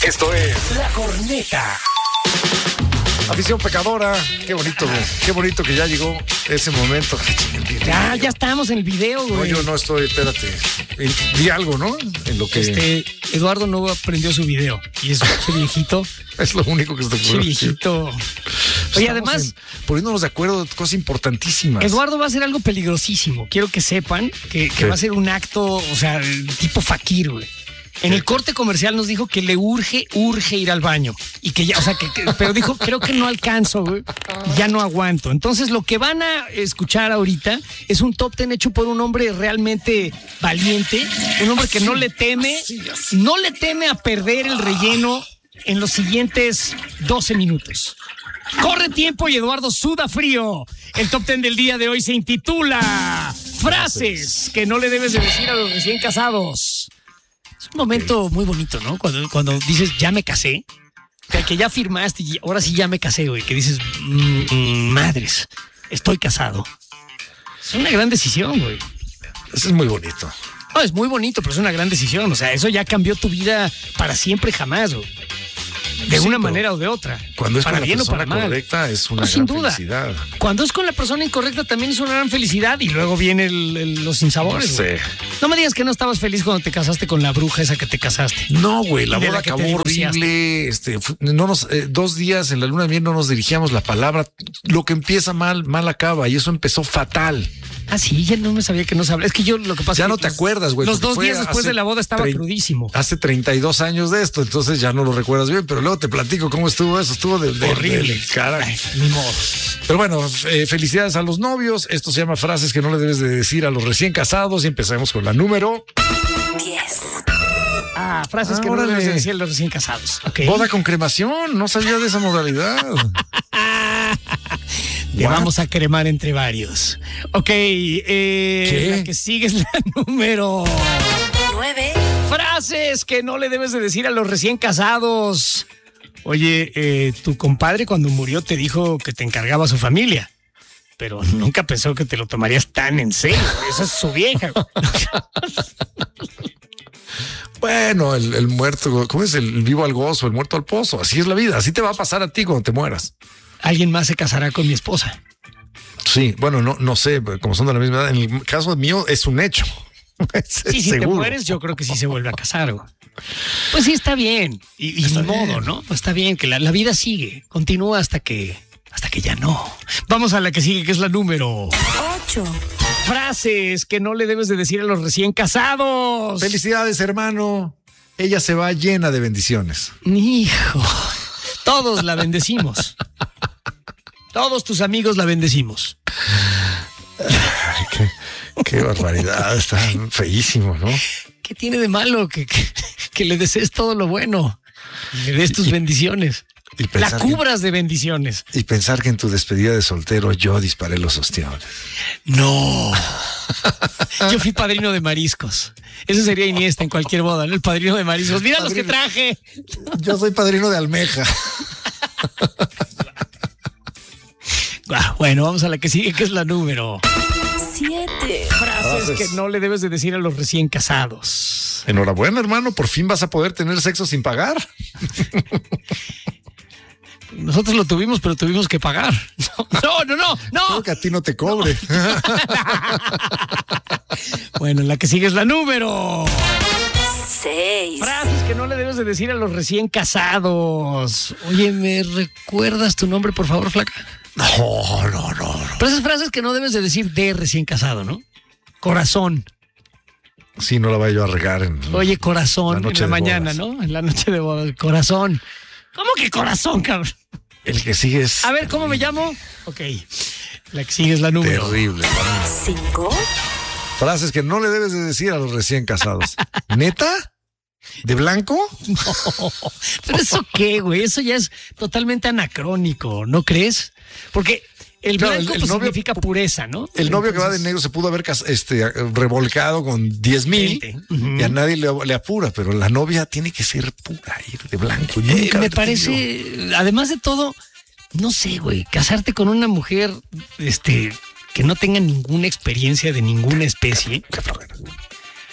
Esto es La Corneta. Afición pecadora, qué bonito, güey. Qué bonito que ya llegó ese momento. Ya estamos en el video, güey. No, yo no estoy, espérate. Di algo, ¿no? En lo que... Eduardo no aprendió su video. Y es un viejito. Es lo único que se te ocurre. Viejito. Oye, además... poniéndonos de acuerdo de cosas importantísimas. Eduardo va a hacer algo peligrosísimo. Quiero que sepan que va a ser un acto, o sea, tipo fakir, güey. En el corte comercial nos dijo que le urge ir al baño. Y que ya, o sea, pero dijo, creo que no alcanzo, güey. Ya no aguanto. Entonces, lo que van a escuchar ahorita es un top 10 hecho por un hombre realmente valiente. Un hombre que no le teme a perder el relleno en los siguientes 12 minutos. Corre tiempo y Eduardo suda frío. El top 10 del día de hoy se intitula Frases que no le debes de decir a los recién casados. Es un momento muy bonito, ¿no? Cuando dices, ya me casé, que ya firmaste y ahora sí ya me casé, güey. Que dices, madres, estoy casado. Es una gran decisión, güey. Eso es muy bonito. No, es muy bonito, pero es una gran decisión. O sea, eso ya cambió tu vida para siempre jamás, güey. De una manera o de otra. Cuando es para con la bien persona o para mal. correcta es una gran sin duda. felicidad. Cuando es con la persona incorrecta también es una gran felicidad y luego vienen los sinsabores. No sé. No me digas que no estabas feliz cuando te casaste con la bruja esa que te casaste. No, güey, la De boda la que te acabó horrible. No nos, 2 días en la luna de miel no nos dirigíamos la palabra. Lo que empieza mal acaba y eso empezó fatal. Ah, sí, ya no me sabía que no se habla. Es que yo lo que pasa ya es que no te acuerdas, güey. Los 2 días después de la boda estaba crudísimo. Hace 32 años de esto, entonces ya no lo recuerdas bien, pero luego te platico cómo estuvo eso. Estuvo horrible. Caray. Ni modo. Pero bueno, felicidades a los novios. Esto se llama frases que no le debes de decir a los recién casados y empezamos con la número 10. Frases que no le debes de decir a los recién casados. Okay. Boda con cremación. No sabía de esa modalidad. Te vamos a cremar entre varios. Ok, la que sigue es la número 9. Frases que no le debes de decir a los recién casados. Oye, tu compadre cuando murió te dijo que te encargaba a su familia, pero nunca pensó que te lo tomarías tan en serio. Esa es su vieja. Bueno, el muerto, ¿cómo es? El vivo al gozo, el muerto al pozo. Así es la vida. Así te va a pasar a ti cuando te mueras. Alguien más se casará con mi esposa. Sí, bueno, no sé, como son de la misma edad. En el caso mío es un hecho. Sí, si te mueres, yo creo que sí se vuelve a casar, güey. Pues sí, está bien. Y ni modo, ¿no? Pues está bien, que la vida sigue. Continúa hasta que ya no. Vamos a la que sigue, que es la número 8. Frases que no le debes de decir a los recién casados. Felicidades, hermano. Ella se va llena de bendiciones. Hijo, todos la bendecimos. Todos tus amigos la bendecimos. Ay, qué barbaridad, está feísimo, ¿no? ¿Qué tiene de malo que le desees todo lo bueno y le des tus bendiciones? La cubras de bendiciones. Y pensar que en tu despedida de soltero yo disparé los ostiones. No. Yo fui padrino de mariscos. Eso sería Iniesta en cualquier boda, ¿no? El padrino de mariscos. Mira los que traje. Yo soy padrino de almeja. Bueno, vamos a la que sigue, que es la número 7. Frases que no le debes de decir a los recién casados. Enhorabuena, hermano, por fin vas a poder tener sexo sin pagar. Nosotros lo tuvimos, pero tuvimos que pagar. No. Creo que a ti no te cobre. Bueno, la que sigue es la número 6. Frases que no le debes de decir a los recién casados. Oye, ¿me recuerdas tu nombre, por favor, flaca? No. Pero esas frases que no debes de decir de recién casado, ¿no? Corazón. Sí, no la vaya yo a regar. Oye, corazón, en la mañana, bodas. ¿no? En la noche de bodas. Corazón. ¿Cómo que corazón, cabrón? El que sigue es... A ver, ¿cómo me llamo? Ok. La que sigue es la número. Terrible. 5. Frases que no le debes de decir a los recién casados. ¿Neta? ¿De blanco? No. ¿Pero eso qué, güey? Eso ya es totalmente anacrónico, ¿no crees? Porque el Claro, blanco el pues, novio- significa pureza, ¿no? El novio que va de negro se pudo haber revolcado con 10,000 y a nadie le apura, pero la novia tiene que ser pura, ir de blanco. Nunca me te parece, además de todo, no sé, güey, casarte con una mujer que no tenga ninguna experiencia de ninguna especie,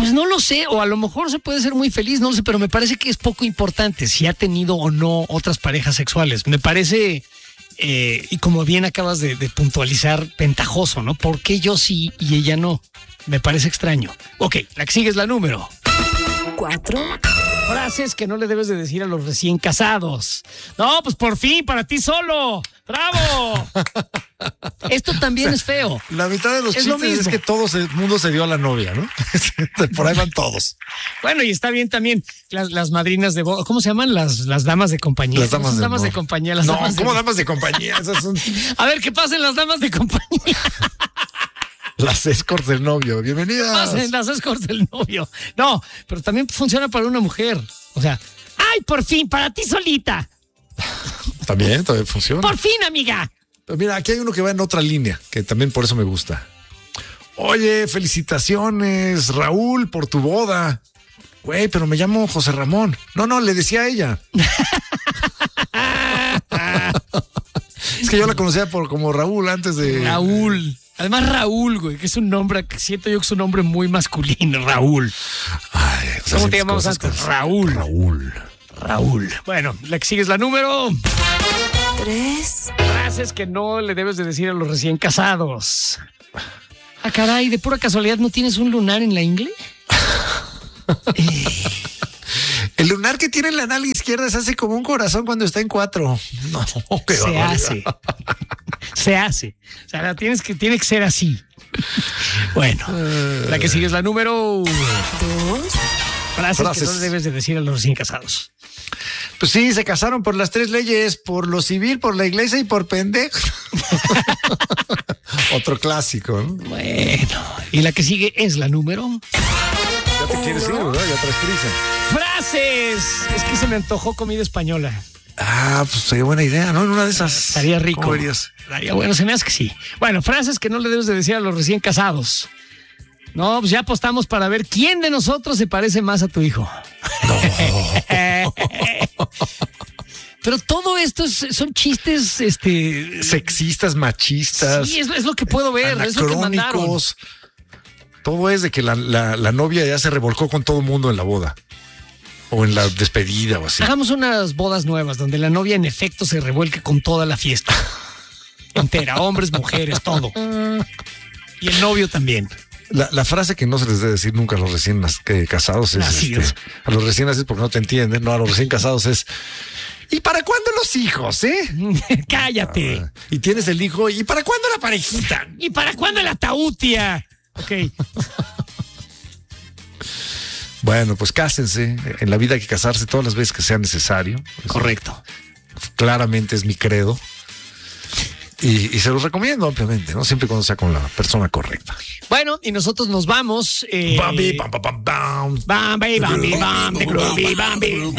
Pues no lo sé, o a lo mejor se puede ser muy feliz, no lo sé, pero me parece que es poco importante si ha tenido o no otras parejas sexuales. Me parece, y como bien acabas de puntualizar, ventajoso, ¿no? ¿Por qué yo sí y ella no? Me parece extraño. Ok, la que sigue es la número 4. Frases que no le debes de decir a los recién casados. No, pues por fin, para ti solo. ¡Bravo! Esto también es feo. La mitad de los Es lo chistes es mismo. que todo el mundo se dio a la novia, ¿no? Por ahí van todos. Bueno, y está bien también las madrinas de boda. ¿Cómo se llaman? Las damas de compañía. Las damas Son de damas de honor. compañía. Las No, damas de- ¿cómo damas de compañía? Esas son A ver, ¿qué pasen las damas de compañía? las escorts del novio. Bienvenidas. Pasen las escorts del novio. No, pero también funciona para una mujer. O sea, ¡ay, por fin, para ti solita! También funciona. ¡Por fin, amiga! Pero mira, aquí hay uno que va en otra línea, que también por eso me gusta. Oye, felicitaciones, Raúl, por tu boda. Güey, pero me llamo José Ramón. No, le decía a ella. Es que yo la conocía como Raúl antes de... Raúl. Además, Raúl, güey, que es un nombre que siento yo que es un nombre muy masculino. Raúl. Ay, o sea, ¿Cómo te sí, llamamos cosas antes? con- Raúl. Raúl. Bueno, la que sigue es la número. 3. Frases que no le debes de decir a los recién casados. Ah, caray, de pura casualidad, ¿no tienes un lunar en la ingle? El lunar que tiene en la nalga izquierda se hace como un corazón cuando está en 4. No, qué Se barbaridad. hace. Se hace. O sea, tiene que ser así. Bueno, la que sigue es la número 2. Frases que Frases. no le debes de decir a los recién casados. Pues sí, se casaron por las 3 leyes, por lo civil, por la iglesia y por pendejo. Otro clásico, ¿no? Bueno, y la que sigue es la número. Ya te quieres ir, ¿verdad? Ya traes prisa. ¡Frases! Es que se me antojó comida española. Ah, pues sería buena idea, ¿no? En una de esas. Estaría rico. ¿Cómo verías? Estaría bueno, se me hace que sí. Bueno, frases que no le debes de decir a los recién casados. No, pues ya apostamos para ver quién de nosotros se parece más a tu hijo. Pero todo esto son chistes, Sexistas, machistas. sí, es lo que puedo ver, es lo que mandaron. anacrónicos. Todo es de que la novia ya se revolcó con todo el mundo en la boda. O en la despedida o así. Hagamos unas bodas nuevas donde la novia en efecto se revuelque con toda la fiesta. Entera, hombres, mujeres, todo. Y el novio también. La frase que no se les debe decir nunca a los recién casados es Nacidos. a los recién nacidos porque no te entienden, no, a los recién casados es ¿y para cuándo los hijos, Cállate. Y tienes el hijo, ¿y para cuándo la parejita? ¿Y para cuándo el ataúd, tía? Ok. Bueno, pues cásense, en la vida hay que casarse todas las veces que sea necesario. Eso Correcto. claramente es mi credo. Y se los recomiendo ampliamente, ¿no? Siempre y cuando sea con la persona correcta. Bueno, y nosotros nos vamos. Bambi, pam, pam, pam, pam. Bambi, Bambi, Bam, the groovy Bambi.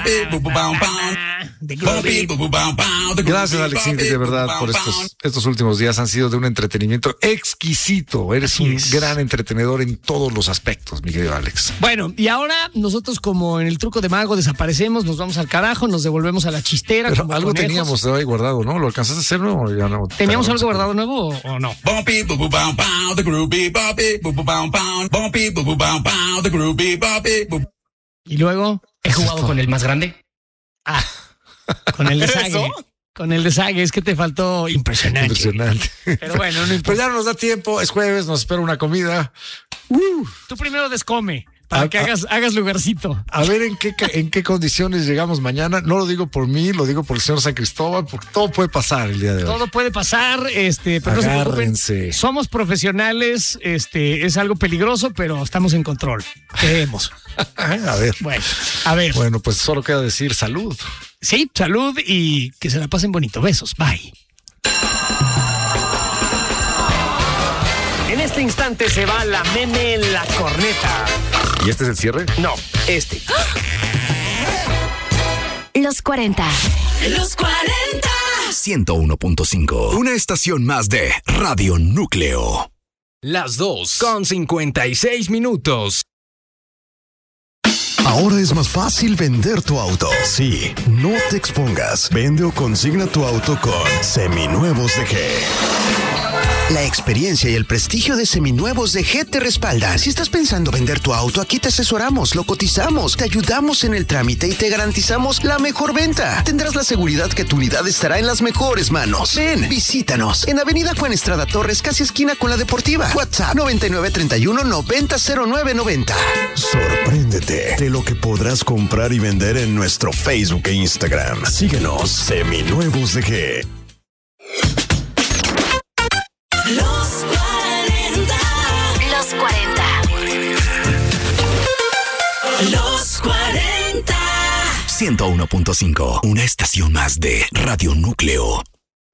The groovy. Gracias, Alexis, de verdad, por estos últimos días han sido de un entretenimiento exquisito. Eres Así un es. gran entretenedor en todos los aspectos, mi querido Alex. Bueno, y ahora nosotros, como en el truco de mago, desaparecemos, nos vamos al carajo, nos devolvemos a la chistera. Pero como algo conejos. teníamos ahí guardado, ¿no? ¿Lo alcanzaste a hacer, no? ¿O ya no? ¿Teníamos Pero algo guardado nuevo o no? Bumpy, boo boo bow bow, the groovy bumpy, boo boo bow bow, bumpy, boo boo bow bow, the groovy bumpy, boo. Y luego, He jugado con el más grande. con el desague. ¿Eso? Con el desague, es que te faltó impresionante. Impresionante. Pero bueno, no Pero importa. ya no nos da tiempo, es jueves, nos espera una comida. Tú primero descome, para que hagas lugarcito. A ver en qué condiciones llegamos mañana. No lo digo por mí, lo digo por el señor San Cristóbal, porque todo puede pasar el día de hoy. Todo puede pasar, pero no se preocupen. Agárrense. Somos profesionales, es algo peligroso, pero estamos en control. Creemos. A ver. Bueno, a ver. Bueno, pues solo queda decir salud. Sí, salud y que se la pasen bonito. Besos. Bye. En este instante se va la meme en la corneta. ¿Y este es el cierre? No, este. Los 40. Los 40. 101.5. Una estación más de Radio Núcleo. Las 2:56. Ahora es más fácil vender tu auto. Sí, no te expongas. Vende o consigna tu auto con Seminuevos de G. La experiencia y el prestigio de Seminuevos de G te respaldan. Si estás pensando vender tu auto, aquí te asesoramos, lo cotizamos, te ayudamos en el trámite y te garantizamos la mejor venta. Tendrás la seguridad que tu unidad estará en las mejores manos. Ven, visítanos en Avenida Juan Estrada Torres, casi esquina con la Deportiva. WhatsApp 9931-900990. Sorpréndete de lo que podrás comprar y vender en nuestro Facebook e Instagram. Síguenos, Seminuevos de G. Los 40. Los 40. Los 40. 101.5, una estación más de Radio Núcleo.